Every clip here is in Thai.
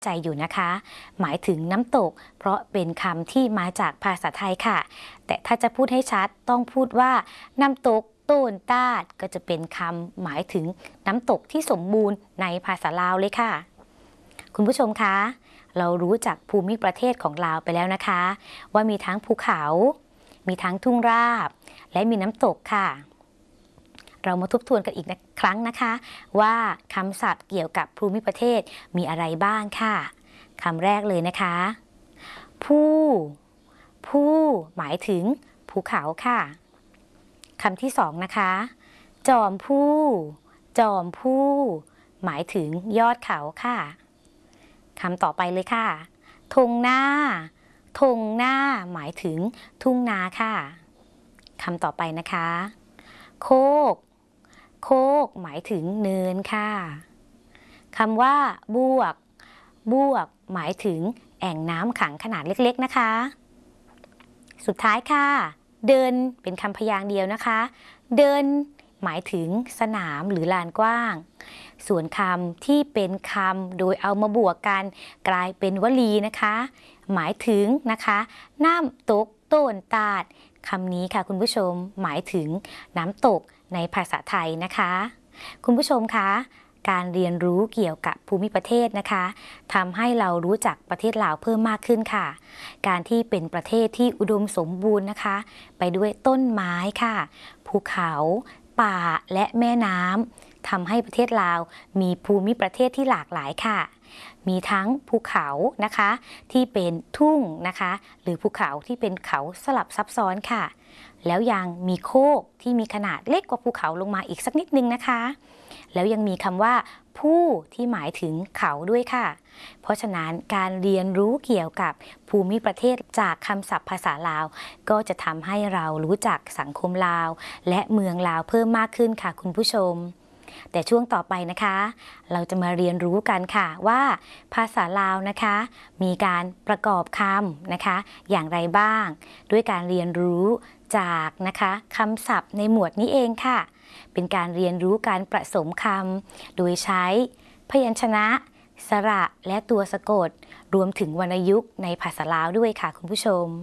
ใจอยู่นะคะหมายถึงน้ำตกเพราะเป็นคำที่มาจากภาษาไทยค่ะแต่ถ้าจะพูดให้ชัดต้องพูดว่าน้ำตกโต้นตาดก็จะเป็นคำหมายถึงน้ำตกที่สมบูรณ์ในภาษาลาวเลยค่ะคุณผู้ชมคะเรารู้จักภูมิประเทศของลาวไปแล้วนะคะว่ามีทั้งภูเขามีทั้งทุ่งราบและมีน้ำตกค่ะเรามาทบทวนกันอีกครั้งนะคะว่าคำศัพท์เกี่ยวกับภูมิประเทศมีอะไรบ้างค่ะคำแรกเลยนะคะผู้หมายถึงภูเขาค่ะคำที่สองนะคะจอมผู้หมายถึงยอดเขาค่ะคำต่อไปเลยค่ะทงหน้าหมายถึงทุ่งนาค่ะคำต่อไปนะคะโคกหมายถึงเนินค่ะคำว่าบวกหมายถึงแอ่งน้ำขังขนาดเล็กๆนะคะสุดท้ายค่ะเดินเป็นคำพยางค์เดียวนะคะเดินหมายถึงสนามหรือลานกว้างส่วนคำที่เป็นคำโดยเอามาบวกกันกลายเป็นวลีนะคะหมายถึงนะคะน้ำตกโต้นตาดคำนี้ค่ะคุณผู้ชมหมายถึงน้ำตกในภาษาไทยนะคะคุณผู้ชมคะการเรียนรู้เกี่ยวกับภูมิประเทศนะคะทำให้เรารู้จักประเทศลาวเพิ่มมากขึ้นค่ะการที่เป็นประเทศที่อุดมสมบูรณ์นะคะไปด้วยต้นไม้ค่ะภูเขาป่าและแม่น้ำทำให้ประเทศลาวมีภูมิประเทศที่หลากหลายค่ะมีทั้งภูเขานะคะที่เป็นทุ่งนะคะหรือภูเขาที่เป็นเขาสลับซับซ้อนค่ะแล้วยังมีโคกที่มีขนาดเล็กกว่าภูเขาลงมาอีกสักนิดนึงนะคะแล้วยังมีคำว่าผู้ที่หมายถึงเขาด้วยค่ะเพราะฉะนั้นการเรียนรู้เกี่ยวกับภูมิประเทศจากคำศัพท์ภาษาลาวก็จะทำให้เรารู้จักสังคมลาวและเมืองลาวเพิ่มมากขึ้นค่ะคุณผู้ชมแต่ช่วงต่อไปนะคะเราจะมาเรียนรู้กันค่ะว่าภาษาลาวนะคะมีการประกอบคำนะคะอย่างไรบ้างด้วยการเรียนรู้จากนะคะคำศัพท์ในหมวดนี้เองค่ะเป็นการเรียนรู้การผสมคำโดยใช้พยัญชนะสระและตัวสะกดรวมถึงวรรณยุกต์ในภาษาลาวด้วยค่ะคุณผู้ชม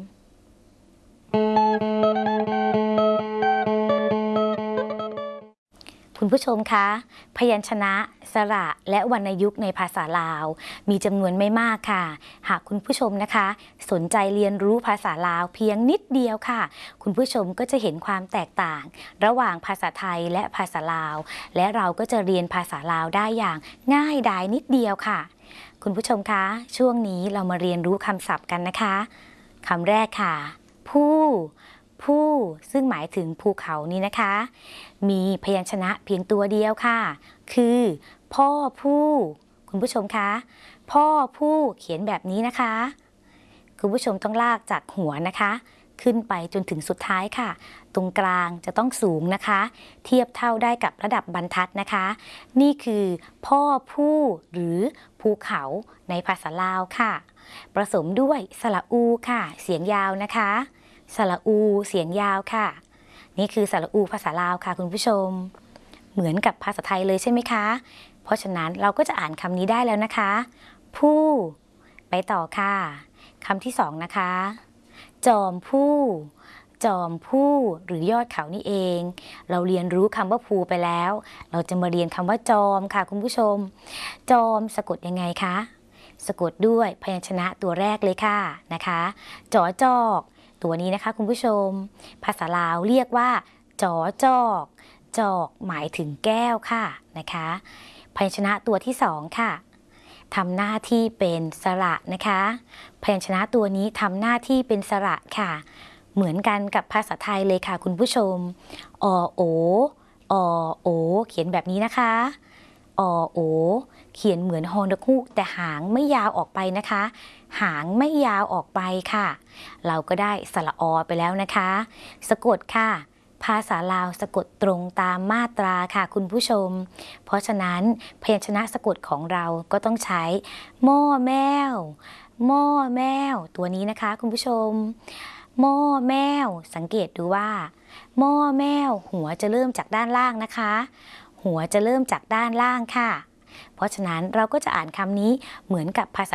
คุณผู้ชมคะพยัญชนะสระและวรรณยุกต์ในภาษาลาวมีจำนวนไม่มากค่ะหากคุณผู้ชมนะคะสนใจเรียนรู้ภาษาลาวเพียงนิดเดียวค่ะคุณผู้ชมก็จะเห็นความแตกต่างระหว่างภาษาไทยและภาษาลาวและเราก็จะเรียนภาษาลาวได้อย่างง่ายดายนิดเดียวค่ะคุณผู้ชมคะช่วงนี้เรามาเรียนรู้คำศัพท์กันนะคะคำแรกค่ะผู้ซึ่งหมายถึงภูเขานี้นะคะมีพยัญชนะเพียงตัวเดียวค่ะคือพ่อผู้คุณผู้ชมคะพ่อผู้เขียนแบบนี้นะคะคุณผู้ชมต้องลากจากหัวนะคะขึ้นไปจนถึงสุดท้ายค่ะตรงกลางจะต้องสูงนะคะเทียบเท่าได้กับระดับบรรทัดนะคะนี่คือพ่อผู้หรือภูเขาในภาษาลาวค่ะผสมด้วยสระอูค่ะเสียงยาวนะคะสระอูเสียงยาวค่ะนี่คือสระอูภาษาลาวค่ะคุณผู้ชมเหมือนกับภาษาไทยเลยใช่ไหมคะเพราะฉะนั้นเราก็จะอ่านคำนี้ได้แล้วนะคะผู้ไปต่อค่ะคำที่สองนะคะจอมผู้หรือยอดเขานี่เองเราเรียนรู้คำว่าภูไปแล้วเราจะมาเรียนคำว่าจอมค่ะคุณผู้ชมจอมสะกดยังไงคะสะกดด้วยพยัญชนะตัวแรกเลยค่ะนะคะจอจอกตัวนี้นะคะคุณผู้ชมภาษาลาวเรียกว่าจอจอกหมายถึงแก้วค่ะนะคะพยัญชนะตัวที่สองค่ะทำหน้าที่เป็นสระนะคะพยัญชนะตัวนี้ทำหน้าที่เป็นสระค่ะเหมือนกันกับภาษาไทยเลยค่ะคุณผู้ชมอโอเขียนแบบนี้นะคะอโอเขียนเหมือนฮอนกฮูกแต่หางไม่ยาวออกไปนะคะหางไม่ยาวออกไปค่ะเราก็ได้สระอไปแล้วนะคะสะกดค่ะภาษาลาวสะกดตรงตามมาตราค่ะคุณผู้ชมเพราะฉะนั้นพยัญชนะสะกดของเราก็ต้องใช้หม้อแมวตัวนี้นะคะคุณผู้ชมหม้อแมวสังเกตดูว่าหม้อแมวหัวจะเริ่มจากด้านล่างนะคะหัวจะเริ่มจากด้านล่างค่ะเพราะฉะนั้นเราก็จะอ่านคำนี้เหมือนกับภาษา